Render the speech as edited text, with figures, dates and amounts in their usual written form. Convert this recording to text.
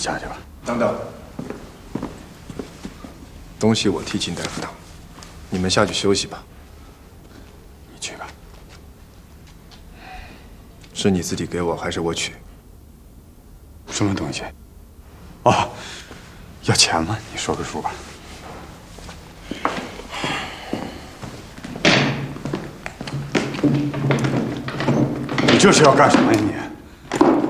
下去吧。 等等，东西我替金大夫拿，你们下去休息吧。 你去吧。 是你自己给我，还是我取？ 什么东西？哦，要钱吗？你说个数吧。你这是要干什么呀你？